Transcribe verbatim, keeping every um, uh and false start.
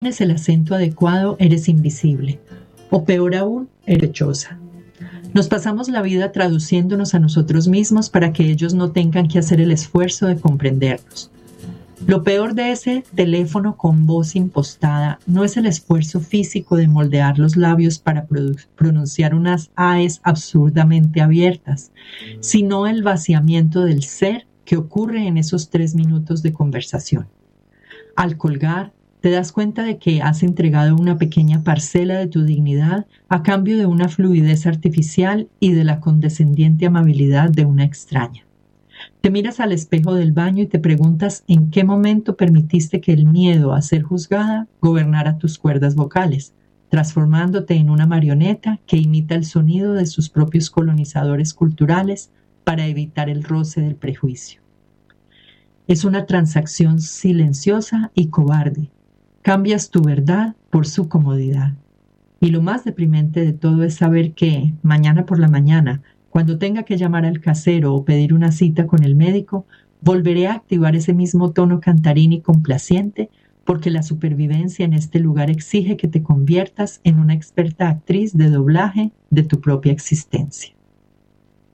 tienes el acento adecuado, eres invisible. O peor aún, eres sospechosa. Nos pasamos la vida traduciéndonos a nosotros mismos para que ellos no tengan que hacer el esfuerzo de comprendernos. Lo peor de ese teléfono con voz impostada no es el esfuerzo físico de moldear los labios para pronunciar unas aes absurdamente abiertas, sino el vaciamiento del ser que ocurre en esos tres minutos de conversación. Al colgar, te das cuenta de que has entregado una pequeña parcela de tu dignidad a cambio de una fluidez artificial y de la condescendiente amabilidad de una extraña. Te miras al espejo del baño y te preguntas en qué momento permitiste que el miedo a ser juzgada gobernara tus cuerdas vocales, transformándote en una marioneta que imita el sonido de sus propios colonizadores culturales para evitar el roce del prejuicio. Es una transacción silenciosa y cobarde. Cambias tu verdad por su comodidad. Y lo más deprimente de todo es saber que, mañana por la mañana, cuando tenga que llamar al casero o pedir una cita con el médico, volveré a activar ese mismo tono cantarín y complaciente porque la supervivencia en este lugar exige que te conviertas en una experta actriz de doblaje de tu propia existencia.